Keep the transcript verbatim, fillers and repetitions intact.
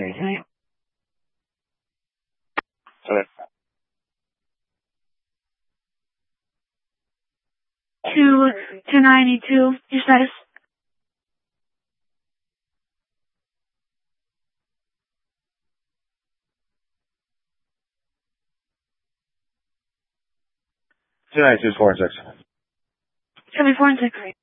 three tonight. Tonight. Two, two ninety-two, your status? Two ninety-two, four and six. Seventy-four and six.